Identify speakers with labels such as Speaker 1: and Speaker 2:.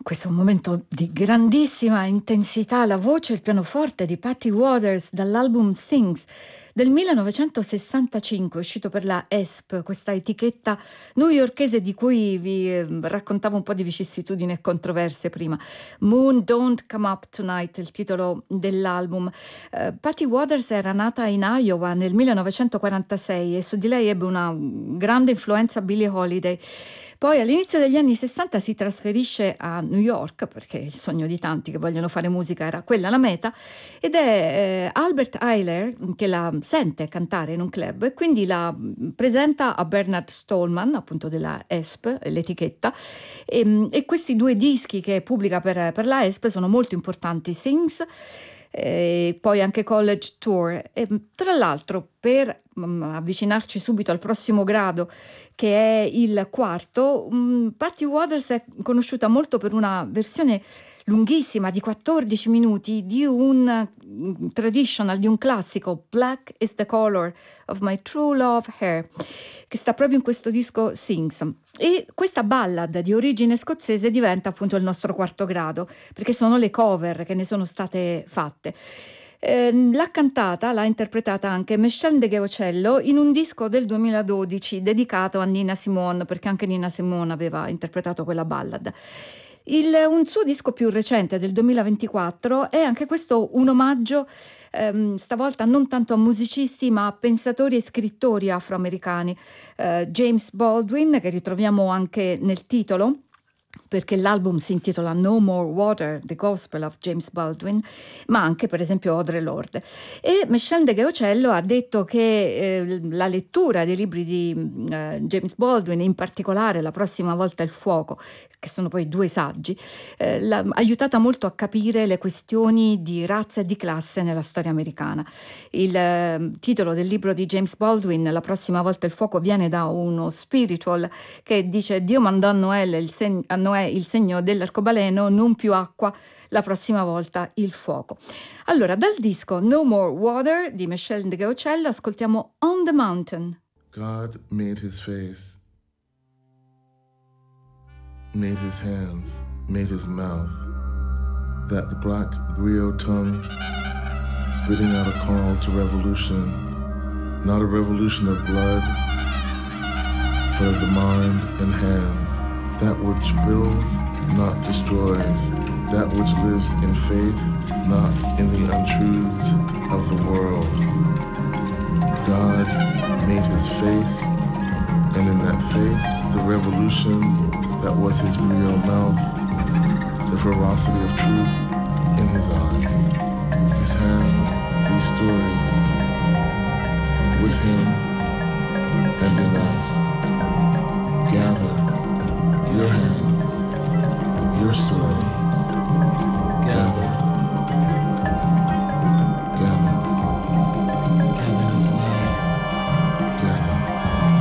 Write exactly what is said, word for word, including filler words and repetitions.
Speaker 1: Questo è un momento di grandissima intensità, la voce e il pianoforte di Patty Waters dall'album Sings del millenovecentosessantacinque, uscito per la E S P, questa etichetta newyorkese di cui vi eh, raccontavo un po' di vicissitudini e controversie prima. Moon Don't Come Up Tonight, il titolo dell'album. Eh, Patty Waters era nata in Iowa nel millenovecentoquarantasei e su di lei ebbe una grande influenza Billie Holiday. Poi all'inizio degli anni sessanta si trasferisce a New York, perché il sogno di tanti che vogliono fare musica era quella la meta, ed è eh, Albert Ayler che la sente cantare in un club e quindi la presenta a Bernard Stallman, appunto della E S P, l'etichetta, e, e questi due dischi che pubblica per, per la E S P sono molto importanti, Sings, e poi anche College Tour. E, tra l'altro, per um, avvicinarci subito al prossimo grado, che è il quarto, um, Patty Waters è conosciuta molto per una versione lunghissima di quattordici minuti di un um, traditional, di un classico, Black is the Color of My True Love Hair, che sta proprio in questo disco Sings. E questa ballad di origine scozzese diventa appunto il nostro quarto grado, perché sono le cover che ne sono state fatte. Eh, l'ha cantata, l'ha interpretata anche Meshel Ndegeocello in un disco del duemiladodici dedicato a Nina Simone, perché anche Nina Simone aveva interpretato quella ballad. Il, un suo disco più recente del duemilaventiquattro è anche questo un omaggio, ehm, stavolta non tanto a musicisti ma a pensatori e scrittori afroamericani. Eh, James Baldwin, che ritroviamo anche nel titolo, perché l'album si intitola No More Water, The Gospel of James Baldwin, ma anche per esempio Audre Lorde. E Meshel Ndegeocello ha detto che eh, la lettura dei libri di eh, James Baldwin, in particolare La prossima volta il fuoco, che sono poi due saggi, eh, l'ha aiutata molto a capire le questioni di razza e di classe nella storia americana. Il eh, titolo del libro di James Baldwin, La prossima volta il fuoco, viene da uno spiritual che dice: Dio mandò a Noè il segno, a Noè il segno dell'arcobaleno, non più acqua, la prossima volta il fuoco. Allora, dal disco No More Water di Meshel Ndegeocello ascoltiamo On the Mountain.
Speaker 2: God made his face, made his hands, made his mouth, that black griot tongue, spitting out a call to revolution, not a revolution of blood, but of the mind and hands, that which builds, not destroys, that which lives in faith, not in the untruths of the world. God made his face, and in that face, the revolution that was his griot mouth, the ferocity of truth in his eyes, his hands, these stories, with him and in us.